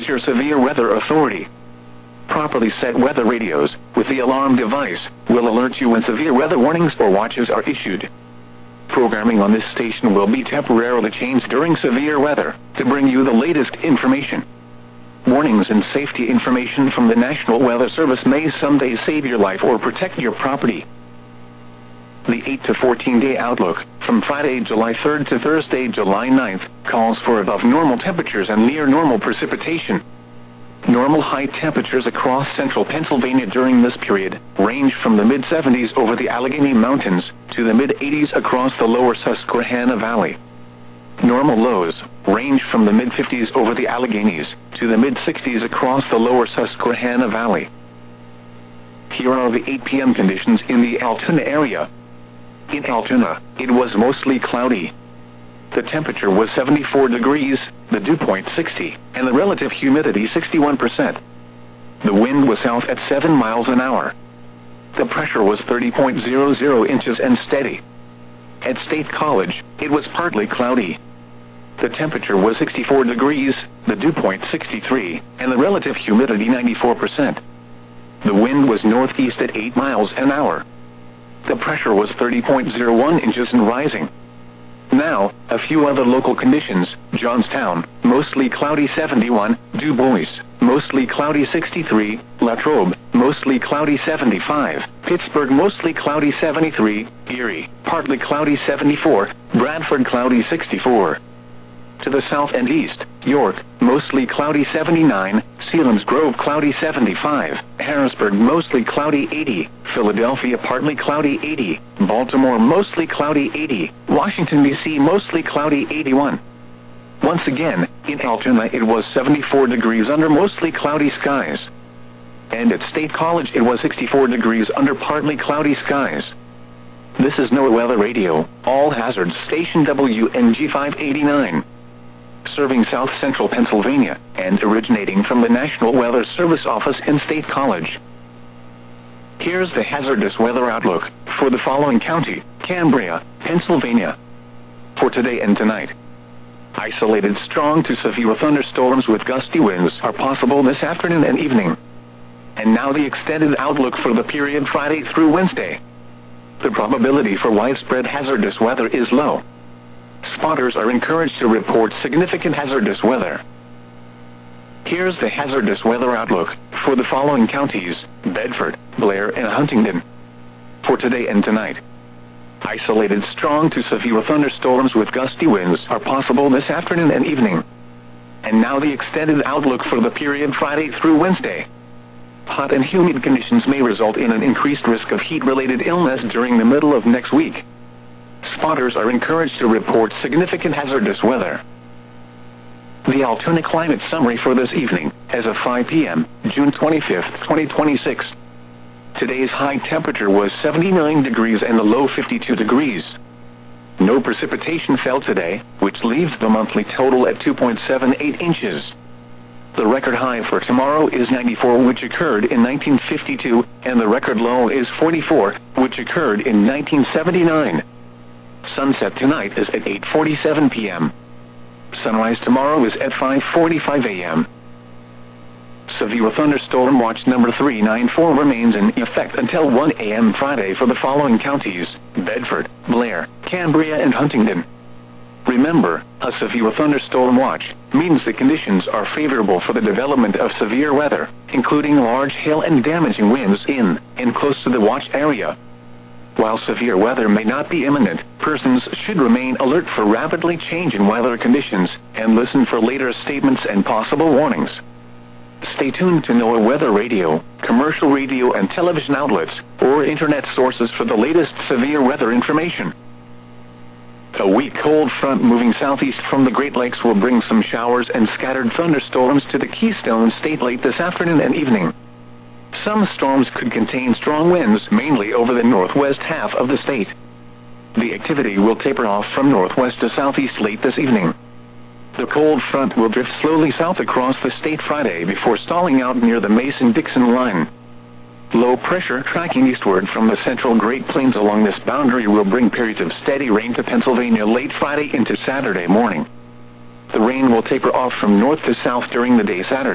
your severe weather authority. Properly set weather radios, with the alarm device, will alert you when severe weather warnings or watches are issued. Programming on this station will be temporarily changed during severe weather, to bring you the latest information. Warnings and safety information from the National Weather Service may someday save your life or protect your property. The 8 to 14-day outlook, from Friday, July 3rd to Thursday, July 9th, calls for above normal temperatures and near normal precipitation. Normal high temperatures across central Pennsylvania during this period range from the mid-70s over the Allegheny Mountains to the mid-80s across the lower Susquehanna Valley. Normal lows range from the mid-50s over the Alleghenies to the mid-60s across the lower Susquehanna Valley. Here are the 8 p.m. conditions in the Altoona area. In Altoona, it was mostly cloudy. The temperature was 74 degrees, the dew point 60, and the relative humidity 61%. The wind was south at 7 miles an hour. The pressure was 30.00 inches and steady. At State College, it was partly cloudy. The temperature was 64 degrees, the dew point 63, and the relative humidity 94%. The wind was northeast at 8 miles an hour. The pressure was 30.01 inches and rising. Now, a few other local conditions. Johnstown, mostly cloudy 71, Du Bois, mostly cloudy 63, Latrobe, mostly cloudy 75, Pittsburgh, mostly cloudy 73, Erie, partly cloudy 74, Bradford, cloudy 64. To the south and east, York, mostly cloudy 79, Selinsgrove, cloudy 75, Harrisburg, mostly cloudy 80, Philadelphia, partly cloudy 80, Baltimore, mostly cloudy 80, Washington, D.C., mostly cloudy 81. Once again, in Altoona it was 74 degrees under mostly cloudy skies. And at State College it was 64 degrees under partly cloudy skies. This is NOAA Weather Radio, All Hazards Station WNG 589. Serving south central Pennsylvania, and originating from the National Weather Service office in State College. Here's the hazardous weather outlook for the following county: Cambria, Pennsylvania. For today and tonight, isolated strong to severe thunderstorms with gusty winds are possible this afternoon and evening. And now the extended outlook for the period Friday through Wednesday. The probability for widespread hazardous weather is low. Spotters are encouraged to report significant hazardous weather. Here's the hazardous weather outlook for the following counties: Bedford, Blair, and Huntingdon. For today and tonight, isolated strong to severe thunderstorms with gusty winds are possible this afternoon and evening. And now the extended outlook for the period Friday through Wednesday. Hot and humid conditions may result in an increased risk of heat-related illness during the middle of next week. Spotters are encouraged to report significant hazardous weather. The Altoona Climate Summary for this evening, as of 5 p.m., June 25, 2026. Today's high temperature was 79 degrees and the low 52 degrees. No precipitation fell today, which leaves the monthly total at 2.78 inches. The record high for tomorrow is 94, which occurred in 1952, and the record low is 44, which occurred in 1979. Sunset tonight is at 8:47 p.m. Sunrise tomorrow is at 5:45 a.m. Severe thunderstorm watch number 394 remains in effect until 1 a.m. Friday for the following counties: Bedford, Blair, Cambria, and Huntingdon. Remember, a severe thunderstorm watch means the conditions are favorable for the development of severe weather, including large hail and damaging winds in and close to the watch area. While severe weather may not be imminent, persons should remain alert for rapidly changing weather conditions and listen for later statements and possible warnings. Stay tuned to NOAA Weather Radio, commercial radio and television outlets, or internet sources for the latest severe weather information. A weak cold front moving southeast from the Great Lakes will bring some showers and scattered thunderstorms to the Keystone State late this afternoon and evening. Some storms could contain strong winds mainly over the northwest half of the state. The activity will taper off from northwest to southeast late this evening. The cold front will drift slowly south across the state Friday before stalling out near the Mason-Dixon line. Low pressure tracking eastward from the central Great Plains along this boundary will bring periods of steady rain to Pennsylvania late Friday into Saturday morning. The rain will taper off from north to south during the day Saturday.